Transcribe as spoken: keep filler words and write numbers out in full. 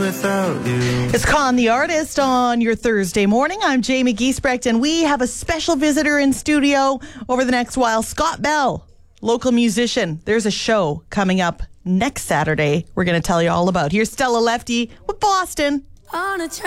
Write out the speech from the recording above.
without you. It's Con the Artist on your Thursday morning. I'm Jamie Giesbrecht, and we have a special visitor in studio over the next while. Scott Bell, local musician. There's a show coming up next Saturday we're going to tell you all about. Here's Stella Lefty with Boston. On a